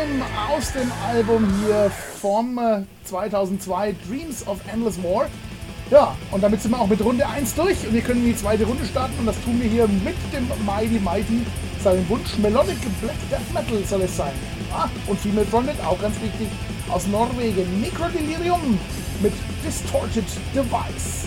Time aus dem Album hier vom 2002 Dreams of Endless War. Ja, und damit sind wir auch mit Runde 1 durch und wir können in die zweite Runde starten und das tun wir hier mit dem Mighty Mighty. Sein Wunsch Melodic Black Death Metal soll es sein. Ah, und Female Fronted, auch ganz wichtig, aus Norwegen. Necrodelirium mit Distorted Device.